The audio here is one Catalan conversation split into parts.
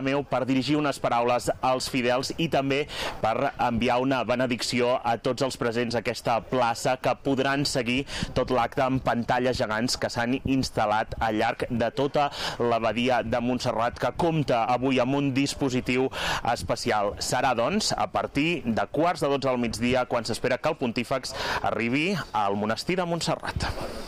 meu per dirigir unes paraules als fidels i també per enviar una benedicció a tots els presents a aquesta plaça, que podran seguir tot l'acte amb pantalles gegants que s'han instal·lat al llarg de tota l'abadia de Montserrat, que compta avui amb un dispositiu especial. Serà, doncs, a partir de 11:15 al migdia, quan s'espera que el pontífex arribi al monestir de Montserrat.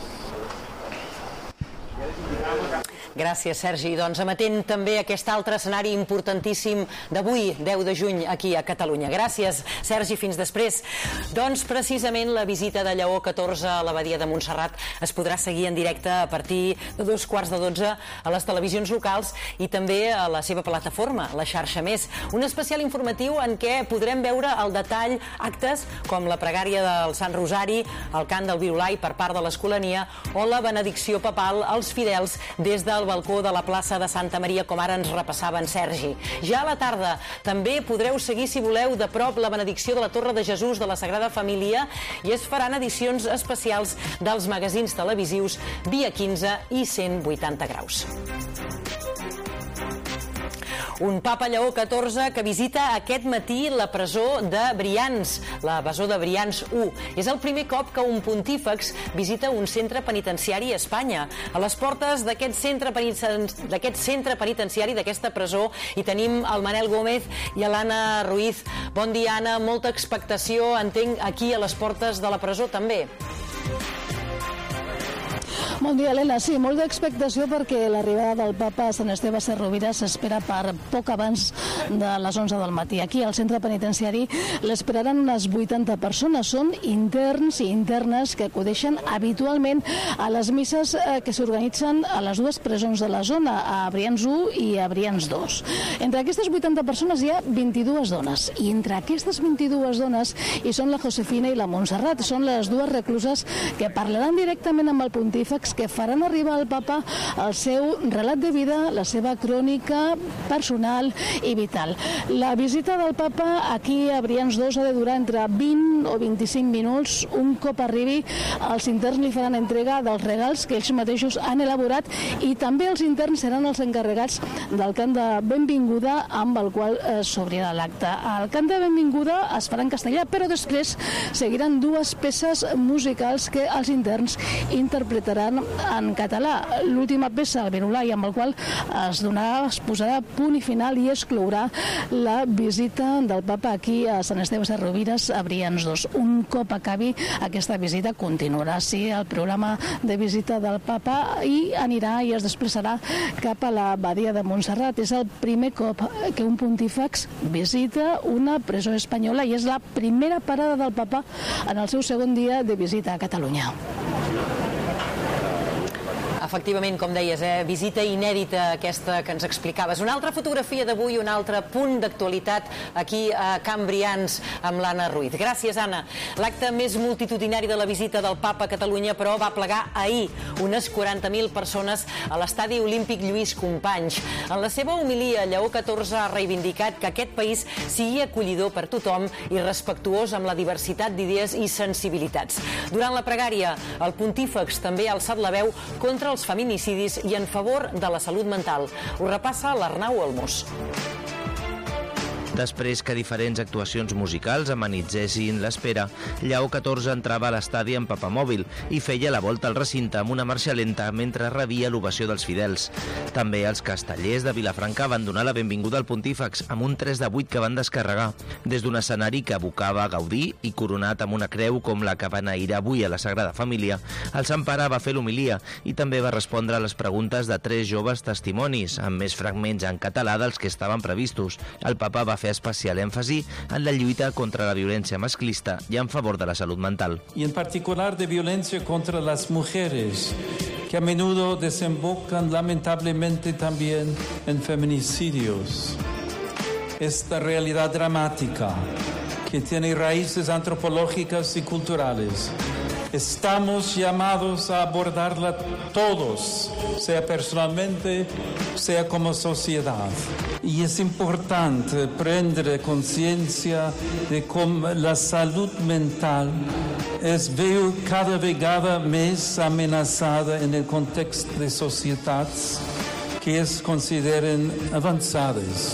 Gràcies, Sergi. Doncs emetent també aquest altre escenari importantíssim d'avui, 10 de juny, aquí a Catalunya. Gràcies, Sergi. Fins després. Doncs precisament la visita de Lleó XIV a l'abadia de Montserrat es podrà seguir en directe a partir de 11:15 a les televisions locals i també a la seva plataforma, la xarxa Més. Un especial informatiu en què podrem veure al detall actes com la pregària del Sant Rosari, el cant del Virolai per part de l'Escolania o la benedicció papal als fidels des del balcó de la plaça de Santa Maria, com ara ens repassava en Sergi. Ja a la tarda també podreu seguir, si voleu, de prop la benedicció de la Torre de Jesús de la Sagrada Família i es faran edicions especials dels magazins televisius Via 15 i 180 graus. Un papa Lleó XIV que visita aquest matí la presó de Brians, la presó de Brians 1. És el primer cop que un pontífex visita un centre penitenciari a Espanya. A les portes d'aquest centre penitenciari, d'aquesta presó, hi tenim el Manel Gómez i l'Anna Ruiz. Bon dia, Anna. Molta expectació, entenc, aquí a les portes de la presó també. Bon dia, Helena. Sí, molt d'expectació perquè l'arribada del papa a Sant Esteve Sesrovires s'espera per poc abans de les 11 del matí. Aquí, al centre penitenciari, l'esperaran unes 80 persones. Són interns i internes que acudeixen habitualment a les misses que s'organitzen a les dues presons de la zona, a Brians 1 i a Brians 2. Entre aquestes 80 persones hi ha 22 dones. I entre aquestes 22 dones hi són la Josefina i la Montserrat. Són les dues recluses que parlaran directament amb el pontífex, que faran arribar al papa el seu relat de vida, la seva crònica personal i vital. La visita del papa aquí a Brians 2 ha de durar entre 20 o 25 minuts. Un cop arribi, els interns li faran entrega dels regals que ells mateixos han elaborat i també els interns seran els encarregats del cant de benvinguda amb el qual s'obrirà l'acte. El cant de benvinguda es farà en castellà, però després seguiran dues peces musicals que els interns interpretaran en català. L'última peça, el Virolai, amb el qual es posarà punt i final i es clourà la visita del papa aquí a Sant Esteve Sesrovires a Brians 2. Un cop acabi aquesta visita continuarà el programa de visita del papa i anirà i es desplaçarà cap a l'abadia de Montserrat. És el primer cop que un pontífex visita una presó espanyola i és la primera parada del papa en el seu segon dia de visita a Catalunya. Efectivament, com deies, visita inèdita aquesta que ens explicaves. Una altra fotografia d'avui, un altre punt d'actualitat aquí a Can Brians amb l'Anna Ruiz. Gràcies, Anna. L'acte més multitudinari de la visita del papa a Catalunya, però, va plegar ahir unes 40.000 persones a l'estadi olímpic Lluís Companys. En la seva homilia, Lleó XIV ha reivindicat que aquest país sigui acollidor per tothom i respectuós amb la diversitat d'idees i sensibilitats. Durant la pregària, el pontífex també ha alçat la veu contra els feminicidis i en favor de la salut mental. Ho repassa l'Arnau Olmos. Després que diferents actuacions musicals amenitzessin l'espera, Lleó XIV entrava a l'estadi amb papamòbil i feia la volta al recinte amb una marxa lenta mentre rebia l'ovació dels fidels. També els castellers de Vilafranca van donar la benvinguda al pontífex amb un 3 de 8 que van descarregar. Des d'un escenari que evocava Gaudí i coronat amb una creu com la que va enairar avui a la Sagrada Família, el Sant Pare va fer l'homilia i també va respondre a les preguntes de 3 joves testimonis, amb més fragments en català dels que estaven previstos. El papa va fer especial èmfasi en la lluita contra la violència masclista i en favor de la salut mental. Y en particular de violencia contra las mujeres, que a menudo desembocan lamentablemente también en feminicidios. Esta realidad dramática, que tiene raíces antropológicas y culturales, estamos llamados a abordarla todos, sea personalmente, sea como sociedad. Y es importante prendere conciencia de cómo la salud mental es cada vegada més amenaçada en el context de societats que es consideren avançadas.